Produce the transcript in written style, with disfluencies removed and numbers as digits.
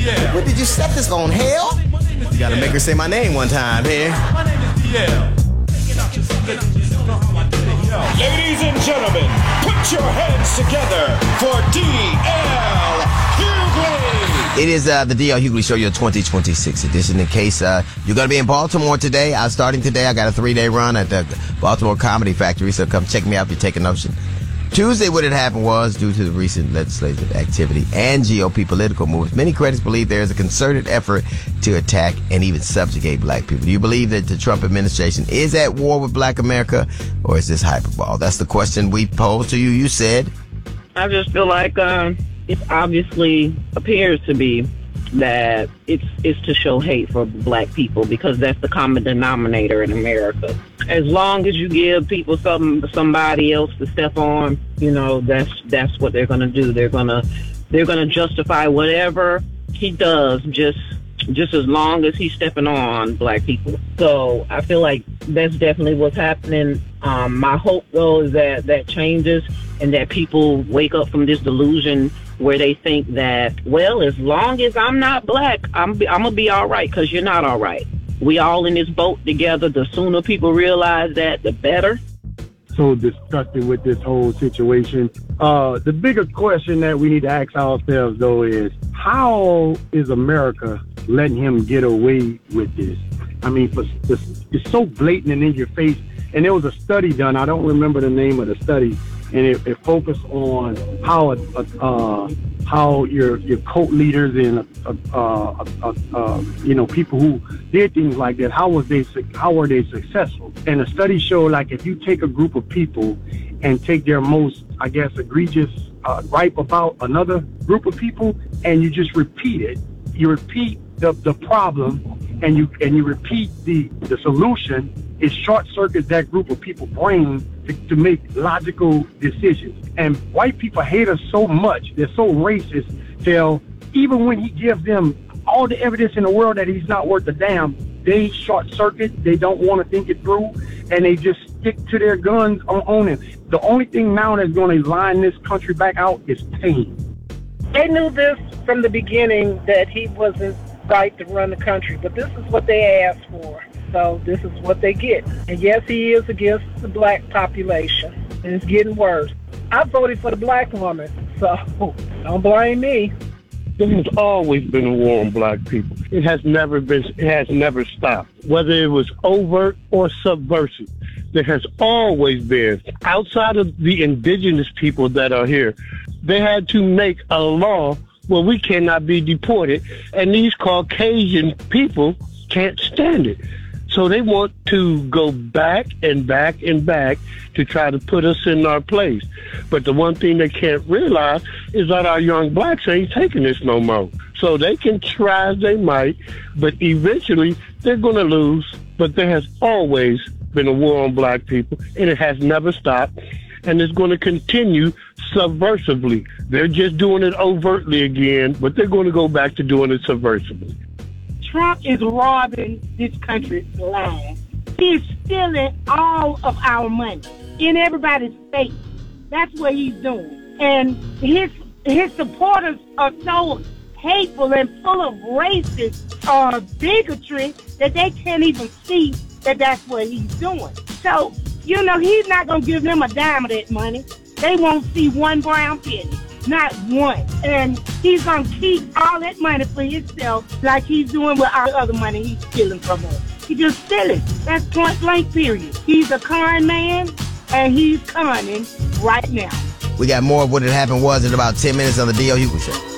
What did you set this on, hell? You gotta make her say my name one time here. My name is DL. Ladies and gentlemen, put your hands together for DL Hughley. It is the DL Hughley Show, your 2026 edition. In case you're going to be in Baltimore today, starting today, I got a 3-day run at the Baltimore Comedy Factory, so come check me out if you're taking notion. Tuesday, what had happened was, due to the recent legislative activity and GOP political moves, many critics believe there is a concerted effort to attack and even subjugate black people. Do you believe that the Trump administration is at war with black America, or is this hyperbole? That's the question we posed to you. You said, I just feel like it obviously appears to be that it's to show hate for black people, because that's the common denominator in America. As long as you give people somebody else to step on, that's what they're going to do. They're going to justify whatever he does, just as long as he's stepping on black people. So I feel like that's definitely what's happening. My hope, though, is that changes and that people wake up from this delusion where they think that, well, as long as I'm not black, I'm going to be all right, because you're not all right. We all in this boat together. The sooner people realize that, the better. So disgusted with this whole situation. The bigger question that we need to ask ourselves, though, is how is America letting him get away with this? I mean, it's so blatant and in your face. And there was a study done. I don't remember the name of the study. And it focused on how your cult leaders and people who did things like that, how were they successful? And the study showed, like, if you take a group of people and take their most, I guess, egregious gripe about another group of people, and you just repeat it, you repeat the problem, and you repeat the solution, it short circuits that group of people's brain to make logical decisions. And white people hate us so much, they're so racist, till even when he gives them all the evidence in the world that he's not worth a damn, they short circuit, they don't want to think it through, and they just stick to their guns on him. The only thing now that's going to line this country back out is pain. They knew this from the beginning, that he wasn't right to run the country, but this is what they asked for. So this is what they get. And yes, he is against the black population, and it's getting worse. I voted for the black woman, so don't blame me. There has always been a war on black people. It has never stopped. Whether it was overt or subversive, there has always been. Outside of the indigenous people that are here, they had to make a law where we cannot be deported, and these Caucasian people can't stand it. So they want to go back and back and back to try to put us in our place. But the one thing they can't realize is that our young blacks ain't taking this no more. So they can try as they might, but eventually they're going to lose. But there has always been a war on black people, and it has never stopped. And it's going to continue subversively. They're just doing it overtly again, but they're going to go back to doing it subversively. Trump is robbing this country blind. He's stealing all of our money in everybody's face. That's what he's doing. And his supporters are so hateful and full of racist bigotry that they can't even see that that's what he's doing. So, he's not going to give them a dime of that money. They won't see one brown penny. Not one. And he's going to keep all that money for himself, like he's doing with our other money he's stealing from us. He's just stealing. That's point blank, period. He's a con man, and he's conning right now. We got more of what had happened was in about 10 minutes on the DL Hughley Show.